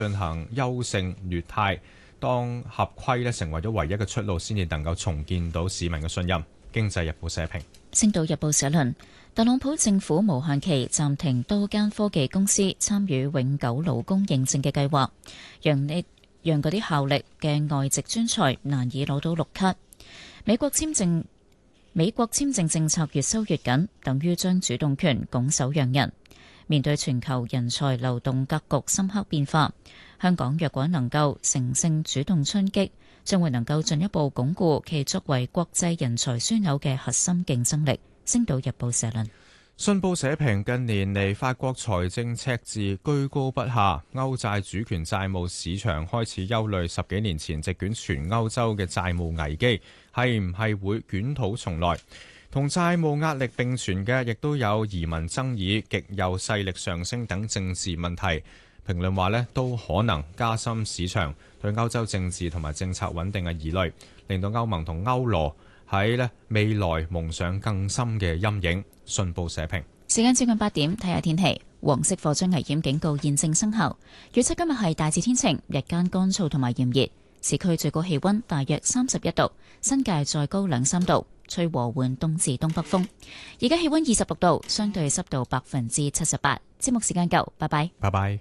進行優勝劣汰，當合規咧成為咗唯一嘅出路，先至能夠重建到市民嘅信任。經濟日報社評。 星島日報社論：特朗普政府無限期暫停多間科技公司參與永久勞工認證嘅計劃，讓嗰啲效力嘅外籍專才難以攞到綠卡。美國簽證政策越收越緊，等於將主動權拱手讓人。面對全球人才流動格局深刻變化，香港若果能夠乘勝主動出擊，將會能夠進一步鞏固其作為國際人才樞紐嘅核心競爭力。星島日報社論。 信報社評：近年嚟，法國財政赤字居高不下，歐債主權債務市場開始憂慮十幾年前席捲全歐洲嘅債務危機係唔係會捲土重來。同債務壓力並存嘅，亦都有移民爭議、極右勢力上升等政治問題。評論話呢都可能加深市場對歐洲政治同埋政策穩定嘅疑慮，令到歐盟同歐羅喺未來蒙上更深嘅陰影。信報社評。 時間接近8點，睇下天氣。黃色火災危險警告現正生效。預測今日係大致天晴，日間乾燥同埋炎熱，市區最高氣溫大約31度，新界再高2-3度，吹和緩東至東北風。而家氣溫26度，相對濕度78%。節目時間夠，拜拜。 拜拜。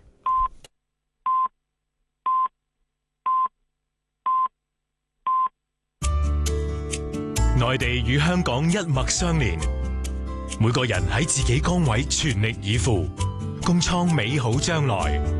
內地與香港一脈相連，每個人喺自己崗位全力以赴，共創美好將來。